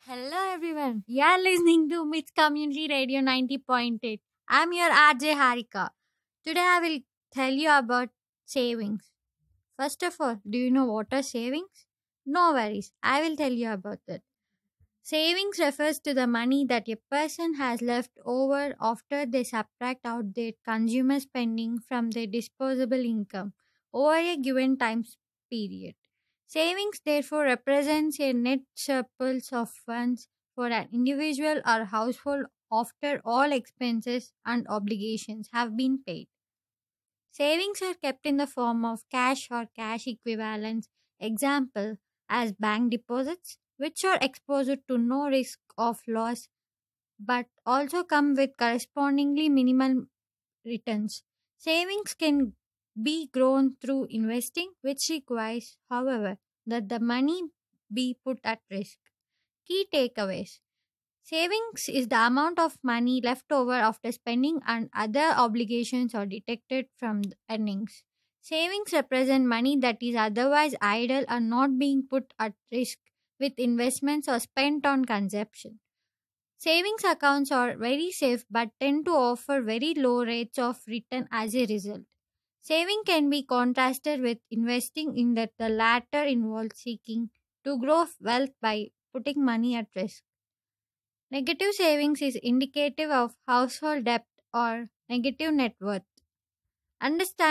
Hello everyone. You are listening to Mits Community Radio 90.8. I'm your RJ Harika. Today I will tell you about savings. First of all, do you know what are savings? No worries. I will tell you about that. Savings refers to the money that a person has left over after they subtract out their consumer spending from their disposable income over a given time period. Savings therefore represents a net surplus of funds for an individual or household after all expenses and obligations have been paid. Savings are kept in the form of cash or cash equivalents, example as bank deposits, which are exposed to no risk of loss but also come with correspondingly minimal returns. Savings can be grown through investing, which requires, however, that the money be put at risk. Key takeaways: savings is the amount of money left over after spending and other obligations are deducted from the earnings. Savings represent money that is otherwise idle and not being put at risk with investments or spent on consumption. Savings accounts are very safe but tend to offer very low rates of return as a result. Saving can be contrasted with investing in that the latter involves seeking to grow wealth by putting money at risk. Negative savings is indicative of household debt or negative net worth. Understand